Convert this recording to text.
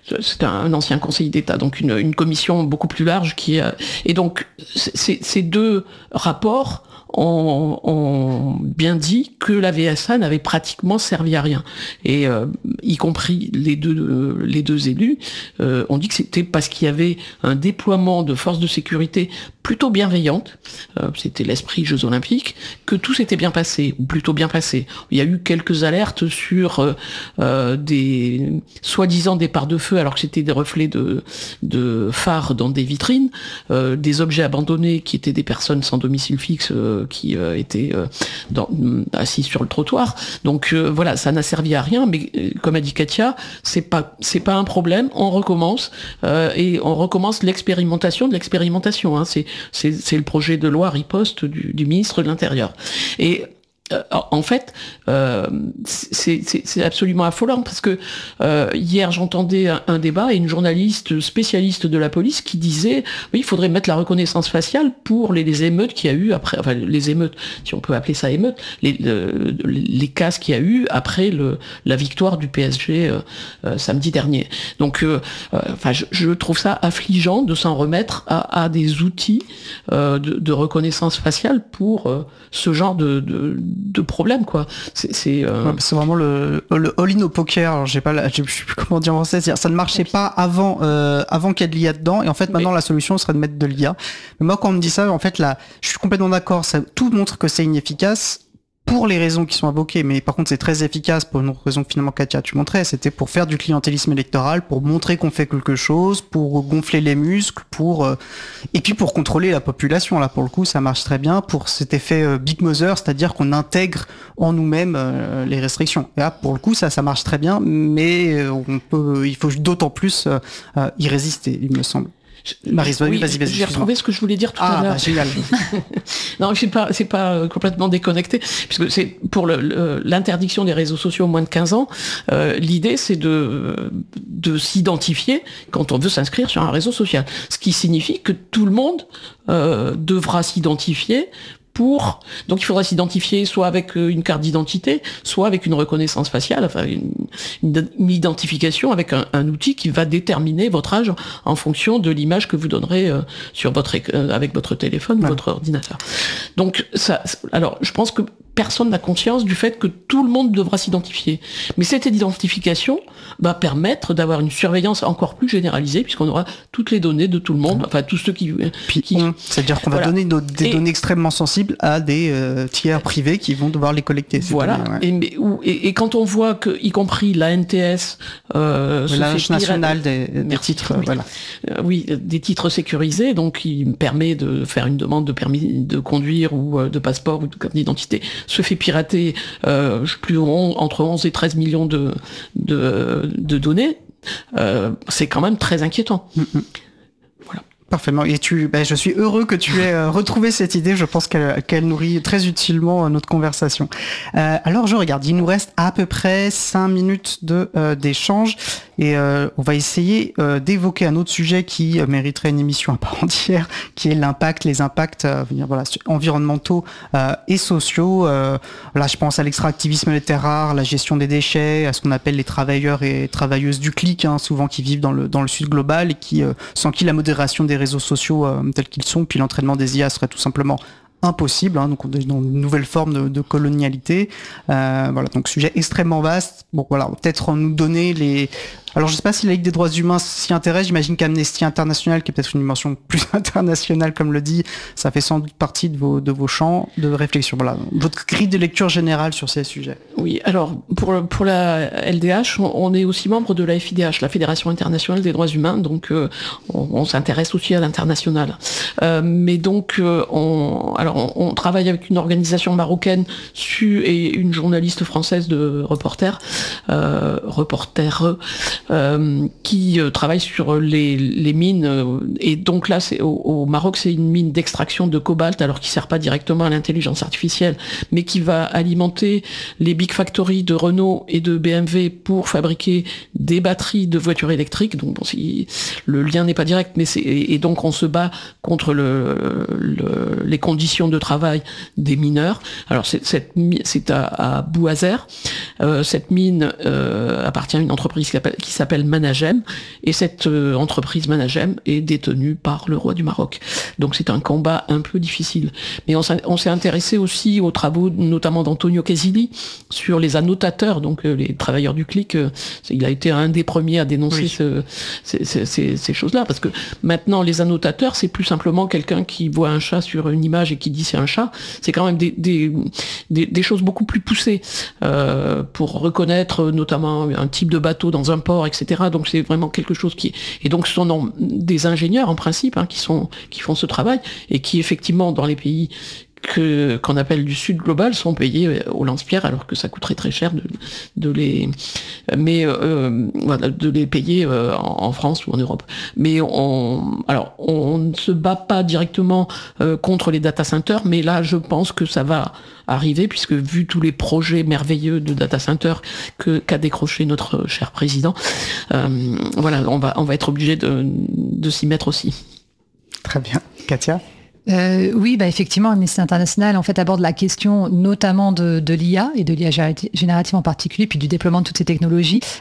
c'est un ancien conseiller d'État, donc une commission beaucoup plus large et donc ces deux rapports ont bien dit que la VSA n'avait pratiquement servi à rien. Et y compris les deux élus ont dit que c'était parce qu'il y avait un déploiement de forces de sécurité plutôt bienveillantes, c'était l'esprit Jeux Olympiques, que tout s'était bien passé, ou plutôt bien passé. Il y a eu quelques alertes sur des soi-disant départs de feu, alors que c'était des reflets de phares dans des vitrines, des objets abandonnés qui étaient des personnes sans domicile fixe qui étaient assis sur le trottoir. Donc voilà, ça n'a servi à rien, mais comme a dit Katia, c'est pas un problème, on recommence, et on recommence l'expérimentation de l'expérimentation. Hein. C'est le projet de loi riposte du ministre de l'Intérieur. Et en fait, c'est absolument affolant parce que hier j'entendais un débat et une journaliste spécialiste de la police qui disait oui, il faudrait mettre la reconnaissance faciale pour les émeutes qu'il y a eu après, enfin les émeutes, si on peut appeler ça émeutes, les casses qu'il y a eu après la victoire du PSG samedi dernier. Donc, je trouve ça affligeant de s'en remettre à des outils de reconnaissance faciale pour ce genre de problème, quoi. C'est vraiment le all-in au poker. Alors, je sais plus comment dire en français. C'est-à-dire, ça ne marchait pas avant qu'il y ait de l'IA dedans. Et en fait, maintenant, la solution serait de mettre de l'IA. Mais moi, quand on me dit ça, en fait, là, je suis complètement d'accord. Tout montre que c'est inefficace pour les raisons qui sont invoquées. Mais par contre, c'est très efficace pour une autre raison que finalement, Katia, tu montrais. C'était pour faire du clientélisme électoral, pour montrer qu'on fait quelque chose, pour gonfler les muscles, et puis pour contrôler la population. Là, pour le coup, ça marche très bien pour cet effet Big Mother, c'est-à-dire qu'on intègre en nous-mêmes les restrictions. Et là, pour le coup, ça marche très bien, mais il faut d'autant plus y résister, il me semble. Maryse, vas-y. J'ai retrouvé ce que je voulais dire tout à l'heure. Bah, génial. Non, c'est pas complètement déconnecté, puisque c'est pour l'interdiction des réseaux sociaux aux moins de 15 ans. L'idée, c'est de s'identifier quand on veut s'inscrire sur un réseau social. Ce qui signifie que tout le monde devra s'identifier. Donc il faudra s'identifier soit avec une carte d'identité, soit avec une reconnaissance faciale, enfin une identification avec un outil qui va déterminer votre âge en fonction de l'image que vous donnerez avec votre téléphone, votre ordinateur. Donc alors je pense que personne n'a conscience du fait que tout le monde devra s'identifier. Mais cette identification va permettre d'avoir une surveillance encore plus généralisée, puisqu'on aura toutes les données de tout le monde, enfin tous ceux qui... C'est-à-dire qu'on va donner des données extrêmement sensibles à des tiers privés qui vont devoir les collecter. Voilà. Données, et quand on voit que, y compris la NTS... l'Agence nationale des titres... des titres sécurisés, donc qui permet de faire une demande de permis de conduire ou de passeport ou de carte d'identité, se fait pirater entre 11 et 13 millions de données, c'est quand même très inquiétant. Voilà. Parfaitement. Et je suis heureux que tu aies retrouvé cette idée. Je pense qu'elle nourrit très utilement notre conversation. Alors, je regarde. Il nous reste à peu près 5 minutes d'échange. Et on va essayer d'évoquer un autre sujet qui mériterait une émission à part entière, qui est les impacts environnementaux et sociaux. Là, je pense à l'extractivisme des terres rares, la gestion des déchets, à ce qu'on appelle les travailleurs et travailleuses du clic, souvent qui vivent dans le sud global et sans qui la modération des réseaux sociaux tels qu'ils sont, puis l'entraînement des IA serait tout simplement impossible, donc on est dans une nouvelle forme de colonialité. Donc sujet extrêmement vaste. Bon voilà, peut-être nous donner les... Alors je sais pas si la Ligue des droits humains s'y intéresse, j'imagine qu'Amnesty International, qui est peut-être une dimension plus internationale comme le dit, ça fait sans doute partie de vos champs de réflexion. Voilà, votre grille de lecture générale sur ces sujets. Oui, alors pour la LDH, on est aussi membre de la FIDH, la Fédération internationale des droits humains, donc on s'intéresse aussi à l'international. Mais donc on travaille avec une organisation marocaine et une journaliste française de reporter qui travaille sur les mines. Et donc là, au Maroc, c'est une mine d'extraction de cobalt, alors qui sert pas directement à l'intelligence artificielle, mais qui va alimenter les big factories de Renault et de BMW pour fabriquer des batteries de voitures électriques. Donc le lien n'est pas direct, mais et donc on se bat contre les conditions de travail des mineurs. Alors c'est à Bouazer. Cette mine appartient à une entreprise qui s'appelle Managem, et cette entreprise Managem est détenue par le roi du Maroc. Donc c'est un combat un peu difficile. Mais on s'est intéressé aussi aux travaux notamment d'Antonio Casilli sur les annotateurs, donc les travailleurs du clic. Il a été un des premiers à dénoncer ces choses-là, parce que maintenant les annotateurs, c'est plus simplement quelqu'un qui voit un chat sur une image et qui dit c'est un chat. C'est quand même des choses beaucoup plus poussées pour reconnaître notamment un type de bateau dans un port, etc. Donc c'est vraiment quelque chose qui... Et donc ce sont des ingénieurs en principe qui font ce travail et qui effectivement dans les pays qu'on appelle du Sud global sont payés au lance-pierre, alors que ça coûterait très cher de les payer en France ou en Europe. Mais on ne se bat pas directement contre les data centers, mais là je pense que ça va arriver, puisque vu tous les projets merveilleux de data center qu'a décroché notre cher président, on va être obligé de s'y mettre aussi. Très bien. Katia ? Oui, effectivement, Amnesty International en fait aborde la question notamment de l'IA et de l'IA générative en particulier, puis du déploiement de toutes ces technologies